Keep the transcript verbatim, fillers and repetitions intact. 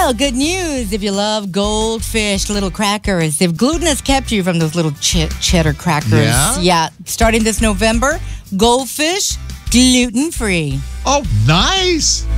Well, good news if you love Goldfish little crackers. If gluten has kept you from those little ch- cheddar crackers, Yeah? yeah, starting this November, Goldfish gluten-free. Oh, nice.